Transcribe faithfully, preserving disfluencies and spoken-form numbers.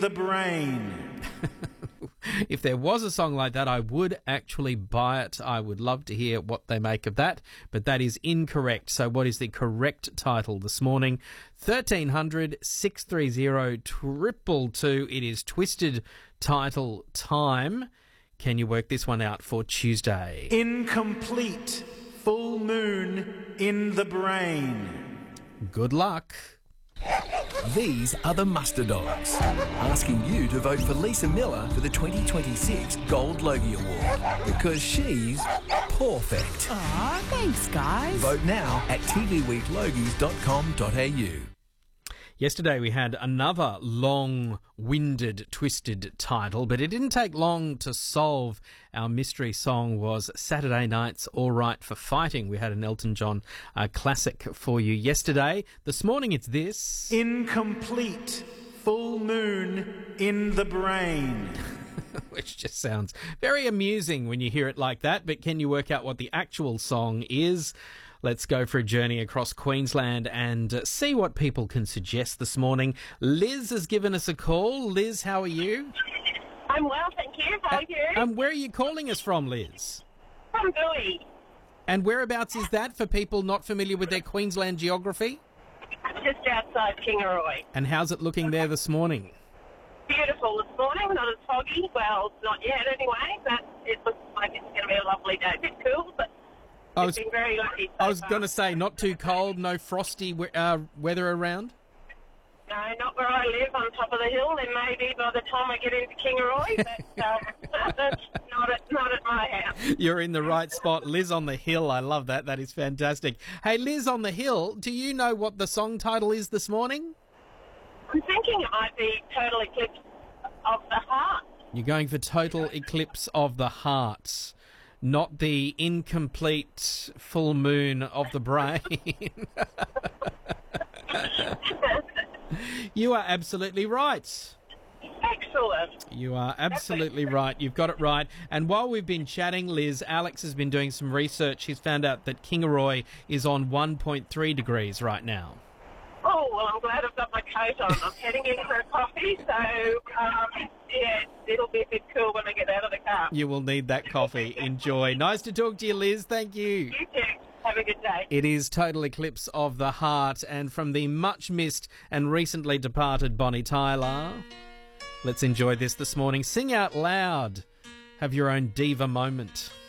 the brain. If there was a song like that, I would actually buy it. I would love to hear what they make of that, but that is incorrect. So what is the correct title this morning? thirteen hundred, six three zero, two two two. It is Twisted Title Time. Can you work this one out for Tuesday? Incomplete full moon in the brain. Good luck. These are the Muster Dogs, asking you to vote for Lisa Miller for the twenty twenty-six Gold Logie Award, because she's perfect. Aw, thanks, guys. Vote now at t v week logies dot com dot a u. Yesterday we had another long-winded, twisted title, but it didn't take long to solve. Our mystery song was Saturday Night's All Right for Fighting. We had an Elton John uh, classic for you yesterday. This morning it's this. Incomplete full moon in the brain. Which just sounds very amusing when you hear it like that, but can you work out what the actual song is? Let's go for a journey across Queensland and uh, see what people can suggest this morning. Liz has given us a call. Liz, how are you? I'm well, thank you. How are you? And um, where are you calling us from, Liz? From Billy. And whereabouts is that for people not familiar with their Queensland geography? Just outside Kingaroy. And how's it looking there this morning? Beautiful this morning, not as foggy. Well, not yet anyway, but it looks like it's going to be a lovely day. A bit cool, but I it's was, been very lucky so I was far. going to say, not too cold, no frosty uh, weather around? No, not where I live, on top of the hill. Then maybe by the time I get into Kingaroy, but um, that's not at, not at my house. You're in the right spot. Liz on the Hill, I love that. That is fantastic. Hey, Liz on the Hill, do you know what the song title is this morning? I'm thinking it might be Total Eclipse of the Heart. You're going for Total Eclipse of the Heart, not the incomplete full moon of the brain. You are absolutely right. Excellent. You are absolutely right. You've got it right. And while we've been chatting, Liz, Alex has been doing some research. He's found out that Kingaroy is on one point three degrees right now. Oh, well, I'm glad I've got my coat on. I'm heading in for a coffee, so, um, yeah, it'll be a bit cool when I get out of the car. You will need that coffee. Enjoy. Nice to talk to you, Liz. Thank you. You too. Have a good day. It is Total Eclipse of the Heart, and from the much-missed and recently departed Bonnie Tyler. Let's enjoy this this morning. Sing out loud. Have your own diva moment.